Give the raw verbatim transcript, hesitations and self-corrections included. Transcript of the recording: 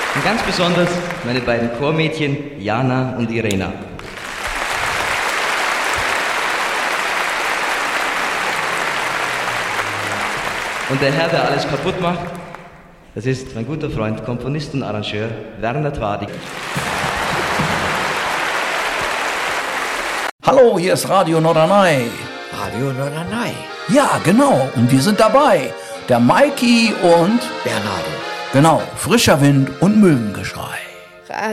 Und ganz besonders meine beiden Chormädchen Jana und Irena. Und der Herr, der alles kaputt macht, das ist mein guter Freund, Komponist und Arrangeur Werner Twadi. Hallo, hier ist Radio Norderney. Radio Norderney. Ja, genau. Und wir sind dabei. Der Maiki und Bernardo. Genau, frischer Wind und Möwengeschrei.